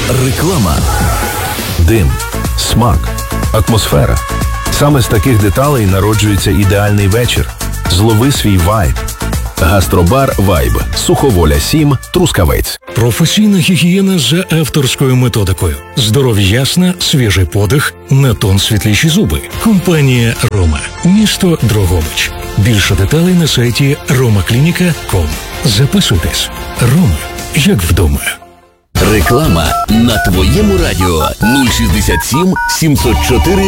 Реклама. Дим, смак, атмосфера. Саме з таких деталей народжується ідеальний вечір. Злови свій вайб. Гастробар «Вайб». Суховоля 7, Трускавець. Професійна гігієна за авторською методикою. Здоров'я ясна, свіжий подих, на тон світліші зуби. Компанія «Рома». Місто Дрогобич. Більше деталей на сайті romaklinica.com. Записуйтесь. «Рома» як вдома. Реклама на твоєму радіо 067 704